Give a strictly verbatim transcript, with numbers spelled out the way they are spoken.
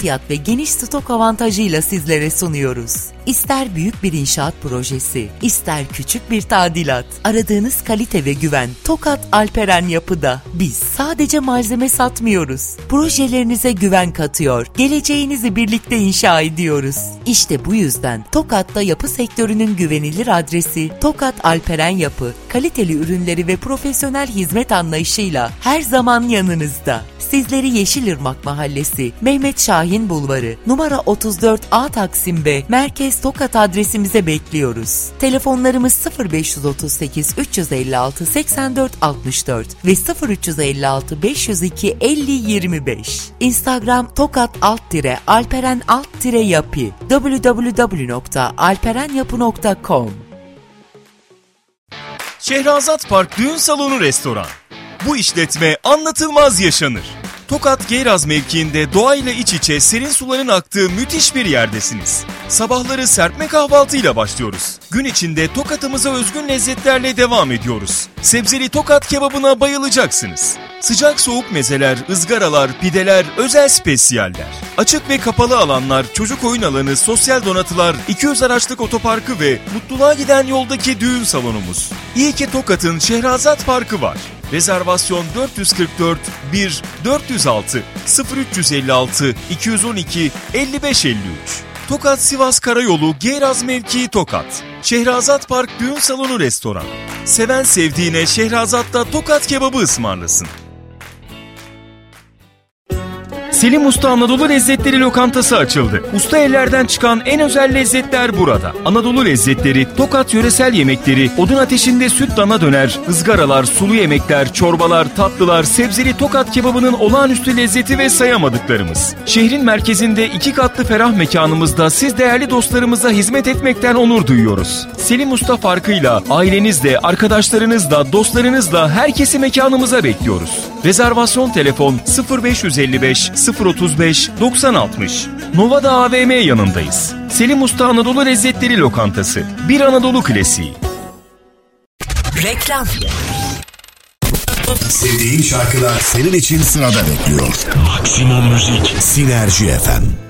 fiyat ve geniş stok avantajıyla sizlere sunuyoruz. İster büyük bir inşaat projesi, ister küçük bir tadilat, aradığınız kalite ve güven Tokat Alperen Yapı'da. Biz sadece malzeme satmıyoruz, projelerinize güven katıyor, geleceğinizi birlikte inşa ediyoruz. İşte bu yüzden Tokat'ta yapı sektörünün güvenilir adresi Tokat Alperen Yapı, kaliteli ürünleri ve profesyonel hizmet anlayışıyla her zaman yanınızda. Sizleri Yeşilırmak Mahallesi, Mehmet Şahin Bulvarı, numara otuz dört A Taksim B, Merkez Tokat adresimize bekliyoruz. Telefonlarımız sıfır beş otuz sekiz üç yüz altı seksen dört altmış dört ve sıfır üç yüz altı beş yüz iki elli yirmi beş. Instagram Tokat alt tire Alperen alt tire yapı double-u double-u double-u nokta alperen yapı nokta com. Şehrazat Park Düğün Salonu Restoran. Bu işletme anlatılmaz yaşanır. Tokat Geyraz mevkiinde doğayla iç içe serin suların aktığı müthiş bir yerdesiniz. Sabahları serpme kahvaltıyla başlıyoruz. Gün içinde Tokat'ımıza özgün lezzetlerle devam ediyoruz. Sebzeli Tokat kebabına bayılacaksınız. Sıcak soğuk mezeler, ızgaralar, pideler, özel spesiyaller. Açık ve kapalı alanlar, çocuk oyun alanı, sosyal donatılar, iki yüz araçlık otoparkı ve mutluluğa giden yoldaki düğün salonumuz. İyi ki Tokat'ın Şehrazat Parkı var. Rezervasyon dört yüz kırk dört bir dört yüz altı sıfır üç elli altı iki yüz on iki elli beş elli üç. Tokat Sivas Karayolu Geyraz mevkii Tokat. Şehrazat Park Düğün Salonu Restoran. Seven sevdiğine Şehrazat'ta Tokat kebabı ısmarlasın. Selim Usta Anadolu Lezzetleri Lokantası açıldı. Usta ellerden çıkan en özel lezzetler burada. Anadolu lezzetleri, Tokat yöresel yemekleri, odun ateşinde süt dana döner, ızgaralar, sulu yemekler, çorbalar, tatlılar, sebzeli Tokat kebabının olağanüstü lezzeti ve sayamadıklarımız. Şehrin merkezinde iki katlı ferah mekanımızda siz değerli dostlarımıza hizmet etmekten onur duyuyoruz. Selim Usta farkıyla ailenizle, arkadaşlarınızla, dostlarınızla herkesi mekanımıza bekliyoruz. Rezervasyon telefon sıfır beş yüz elli beş sıfır otuz beş doksan altmış. Nova'da A V M yanındayız. Selim Usta Anadolu Lezzetleri Lokantası. Bir Anadolu klasiği. Reklam. Sevdiğin şarkılar senin için sırada bekliyor. Maksimum Müzik. Sinerji F M.